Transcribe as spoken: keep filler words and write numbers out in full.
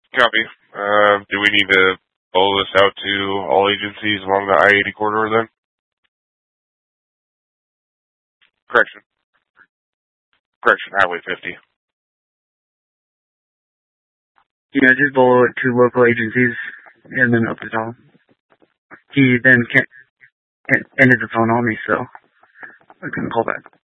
Copy. Uh, do we need to roll this out to all agencies along the I eighty corridor then? Correction. Correction, Highway fifty. Yeah, just blow it to local agencies and then up to Tom. He then can't, ended the phone on me, so I couldn't call back.